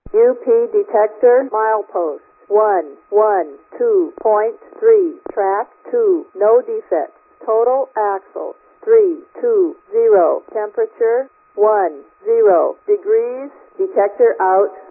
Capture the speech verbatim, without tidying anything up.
U P detector milepost one one two point three. Track two. No defects. Total axle three two zero. Temperature one zero degrees. Detector out.